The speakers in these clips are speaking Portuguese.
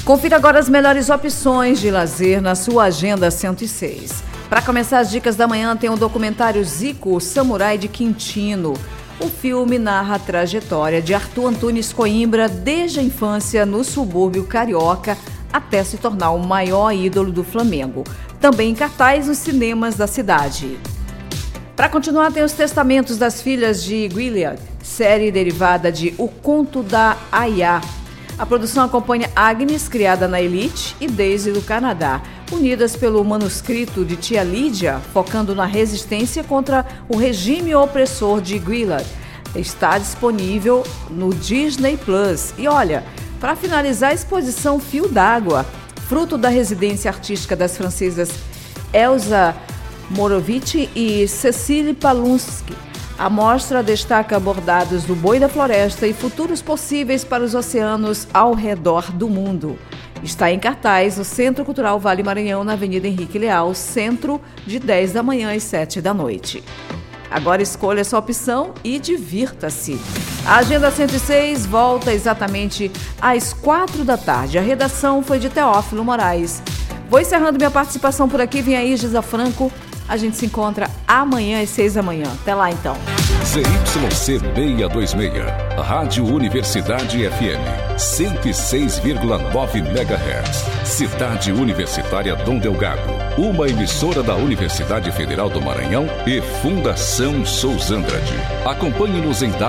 Confira agora as melhores opções de lazer na sua Agenda 106. Para começar as dicas da manhã, tem o documentário Zico, o Samurai de Quintino. O filme narra a trajetória de Arthur Antunes Coimbra desde a infância no subúrbio carioca até se tornar o maior ídolo do Flamengo. Também em cartaz nos cinemas da cidade. Para continuar, tem os Testamentos das Filhas de Gilead, série derivada de O Conto da Aya. A produção acompanha Agnes, criada na Elite, e Daisy do Canadá, unidas pelo manuscrito de Tia Lídia, focando na resistência contra o regime opressor de Gilead. Está disponível no Disney Plus. E olha, para finalizar a exposição Fio d'Água, fruto da residência artística das francesas Elsa Morovitch e Cecile Palunsky. A mostra destaca bordados do boi da floresta e futuros possíveis para os oceanos ao redor do mundo. Está em cartaz no Centro Cultural Vale Maranhão, na Avenida Henrique Leal, centro, de 10 da manhã às 7 da noite. Agora escolha sua opção e divirta-se. A Agenda 106 volta exatamente às 4 da tarde. A redação foi de Teófilo Moraes. Vou encerrando minha participação por aqui. Vem aí, Gisa Franco. A gente se encontra amanhã às 6 da manhã. Até lá, então. ZYC 626, Rádio Universidade FM, 106,9 MHz. Cidade Universitária Dom Delgado, uma emissora da Universidade Federal do Maranhão e Fundação Souza Andrade. Acompanhe-nos em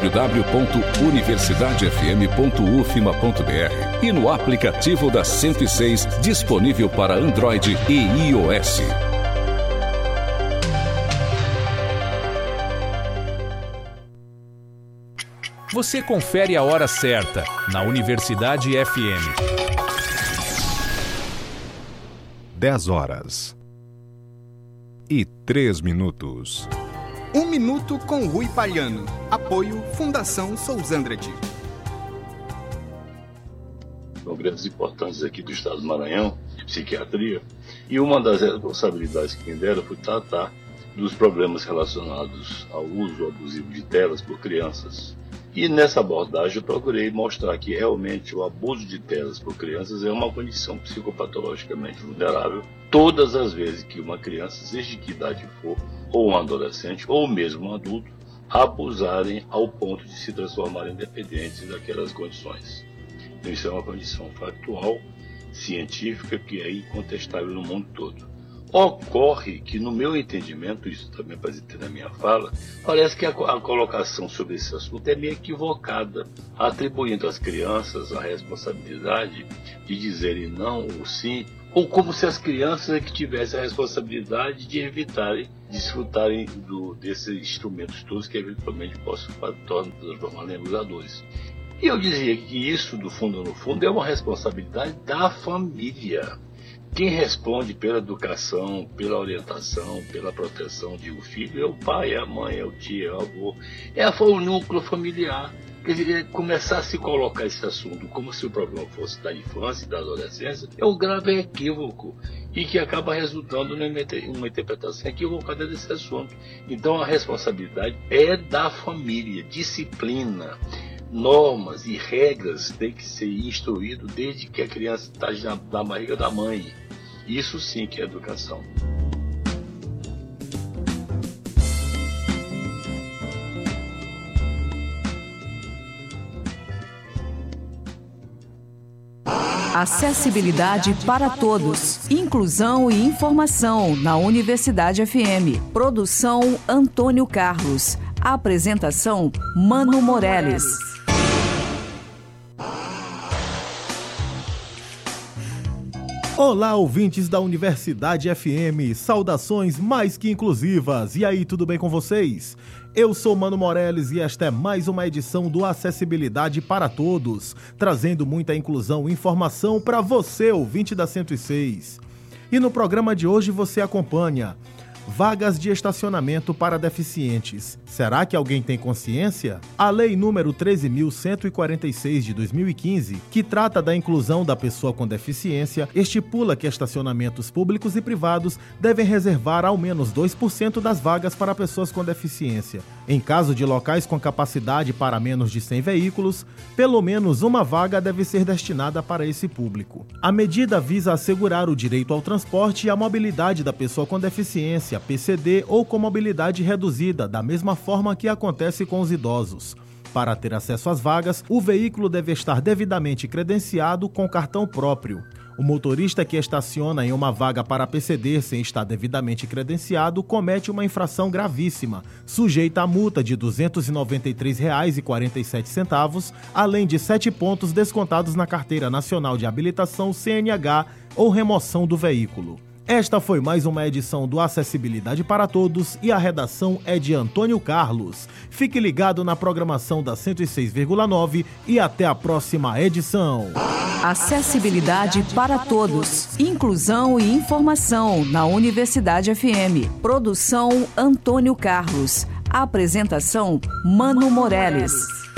www.universidadefm.ufma.br e no aplicativo da 106, disponível para Android e iOS. Você confere a hora certa na Universidade FM. 10h03. 1 minuto com Rui Palhano. Apoio Fundação Souza Andrade. Congressos importantes aqui do estado do Maranhão, de psiquiatria, e uma das responsabilidades que me deram foi tratar dos problemas relacionados ao uso abusivo de telas por crianças. E nessa abordagem eu procurei mostrar que realmente o abuso de telas por crianças é uma condição psicopatologicamente vulnerável todas as vezes que uma criança, seja de que idade for, ou um adolescente, ou mesmo um adulto, abusarem ao ponto de se transformarem dependentes daquelas condições. Então isso é uma condição factual, científica, que é incontestável no mundo todo. Ocorre que, no meu entendimento, isso também para dizer na minha fala, parece que a colocação sobre esse assunto é meio equivocada, atribuindo às crianças a responsabilidade de dizerem não ou sim, ou como se as crianças é que tivessem a responsabilidade de evitarem desfrutarem desses instrumentos todos que eventualmente possam transformar em abusadores. E eu dizia que isso, do fundo no fundo, é uma responsabilidade da família. Quem responde pela educação, pela orientação, pela proteção de um filho é o pai, é a mãe, é o tio, é o avô, é o núcleo familiar. Quer dizer, começar a se colocar esse assunto como se o problema fosse da infância e da adolescência é um grave equívoco e que acaba resultando numa interpretação equivocada desse assunto. Então a responsabilidade é da família, disciplina, normas e regras têm que ser instruído desde que a criança está na barriga da mãe. Isso sim que é educação. Acessibilidade para todos. Inclusão e informação na Universidade FM. Produção Antônio Carlos. Apresentação Mano Morelles. Olá, ouvintes da Universidade FM, saudações mais que inclusivas. E aí, tudo bem com vocês? Eu sou Mano Morelles e esta é mais uma edição do Acessibilidade para Todos, trazendo muita inclusão e informação para você, ouvinte da 106. E no programa de hoje você acompanha vagas de estacionamento para deficientes. Será que alguém tem consciência? A Lei número 13.146 de 2015, que trata da inclusão da pessoa com deficiência, estipula que estacionamentos públicos e privados devem reservar ao menos 2% das vagas para pessoas com deficiência. Em caso de locais com capacidade para menos de 100 veículos, pelo menos uma vaga deve ser destinada para esse público. A medida visa assegurar o direito ao transporte e à mobilidade da pessoa com deficiência, PCD ou com mobilidade reduzida, da mesma forma que acontece com os idosos. Para ter acesso às vagas, o veículo deve estar devidamente credenciado com cartão próprio. O motorista que estaciona em uma vaga para PCD sem estar devidamente credenciado comete uma infração gravíssima, sujeita a multa de R$ 293,47, além de 7 pontos descontados na Carteira Nacional de Habilitação CNH ou remoção do veículo. Esta foi mais uma edição do Acessibilidade para Todos e a redação é de Antônio Carlos. Fique ligado na programação da 106,9 e até a próxima edição. Acessibilidade para Todos. Inclusão e informação na Universidade FM. Produção Antônio Carlos. Apresentação Mano Morelles.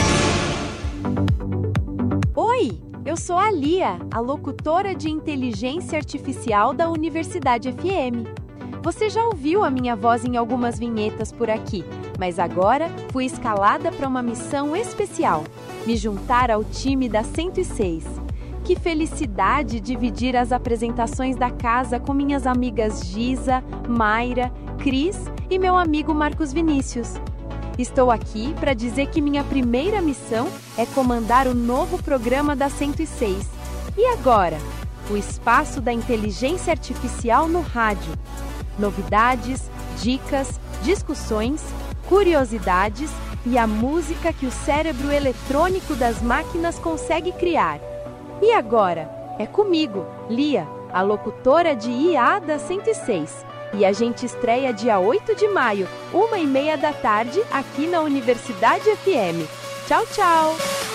Oi! Eu sou a Lia, a locutora de inteligência artificial da Universidade FM. Você já ouviu a minha voz em algumas vinhetas por aqui, mas agora fui escalada para uma missão especial: me juntar ao time da 106. Que felicidade dividir as apresentações da casa com minhas amigas Giza, Mayra, Cris e meu amigo Marcos Vinícius. Estou aqui para dizer que minha primeira missão é comandar o novo programa da 106. E agora? O espaço da inteligência artificial no rádio. Novidades, dicas, discussões, curiosidades e a música que o cérebro eletrônico das máquinas consegue criar. E agora? É comigo, Lia, a locutora de IA da 106. E a gente estreia dia 8 de maio, 1h30 da tarde, aqui na Universidade FM. Tchau, tchau!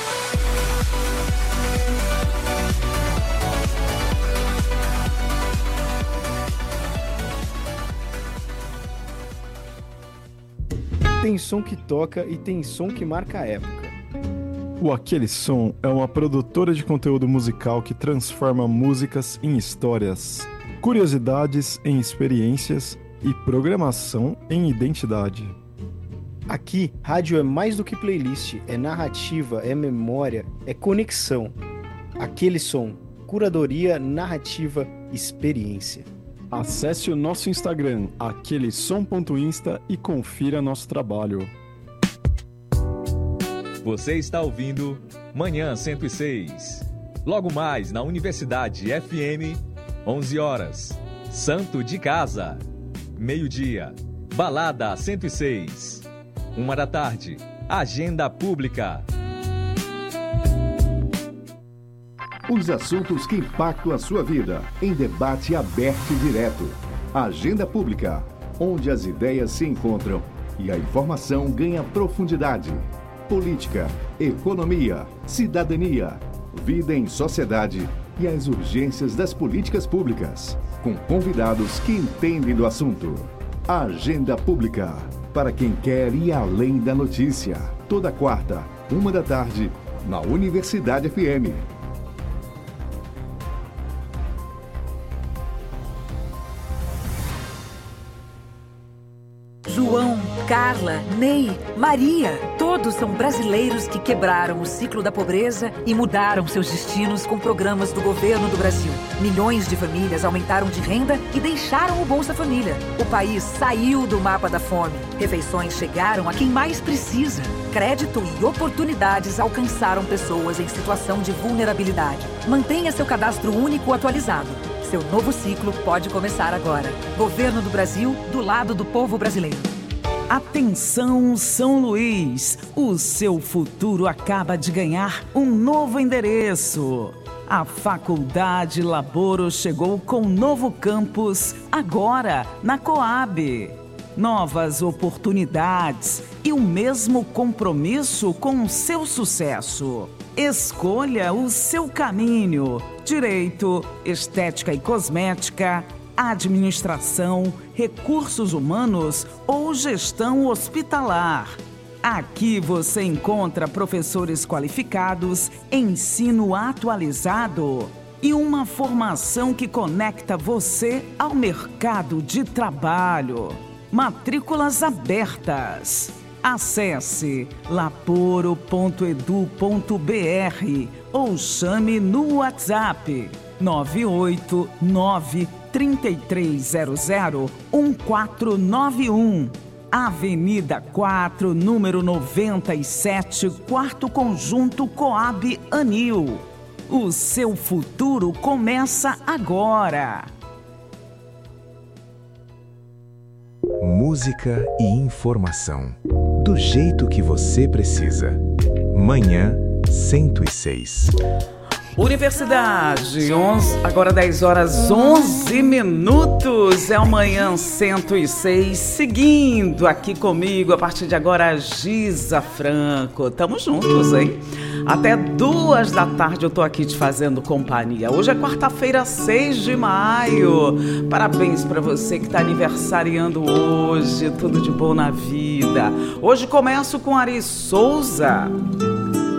Tem som que toca e tem som que marca a época. O Aquele Som é uma produtora de conteúdo musical que transforma músicas em histórias, curiosidades em experiências e programação em identidade. Aqui, rádio é mais do que playlist, é narrativa, é memória, é conexão. Aquele Som, curadoria, narrativa, experiência. Acesse o nosso Instagram, aquelesom.insta e confira nosso trabalho. Você está ouvindo Manhã 106. Logo mais na Universidade FM, 11 horas, Santo de Casa. Meio-dia, Balada 106. 1 da tarde, Agenda Pública. Os assuntos que impactam a sua vida, em debate aberto e direto. Agenda Pública, onde as ideias se encontram e a informação ganha profundidade. Política, economia, cidadania, vida em sociedade e as urgências das políticas públicas, com convidados que entendem do assunto. Agenda Pública, para quem quer ir além da notícia. Toda quarta, 1 da tarde, na Universidade FM. João, Carla, Ney, Maria, todos são brasileiros que quebraram o ciclo da pobreza e mudaram seus destinos com programas do governo do Brasil. Milhões de famílias aumentaram de renda e deixaram o Bolsa Família. O país saiu do mapa da fome. Refeições chegaram a quem mais precisa. Crédito e oportunidades alcançaram pessoas em situação de vulnerabilidade. Mantenha seu cadastro único atualizado. Seu novo ciclo pode começar agora. Governo do Brasil, do lado do povo brasileiro. Atenção, São Luís! O seu futuro acaba de ganhar um novo endereço. A Faculdade Laboro chegou com um novo campus, agora na Coab. Novas oportunidades e o mesmo compromisso com o seu sucesso. Escolha o seu caminho. Direito, estética e cosmética, administração, recursos humanos ou gestão hospitalar. Aqui você encontra professores qualificados, ensino atualizado e uma formação que conecta você ao mercado de trabalho. Matrículas abertas. Acesse laporo.edu.br ou chame no WhatsApp 989-3300-1491. Avenida 4, número 97, quarto conjunto Coab Anil. O seu futuro começa agora. Música e informação. Do jeito que você precisa. Manhã 106. Universidade, agora 10 horas 11 minutos, é o Manhã 106, seguindo aqui comigo, a partir de agora, Giza Franco. Tamo juntos, hein? Até 2 da tarde eu tô aqui te fazendo companhia. Hoje é quarta-feira, 6 de maio. Parabéns pra você que tá aniversariando hoje, tudo de bom na vida. Hoje começo com Ari Souza.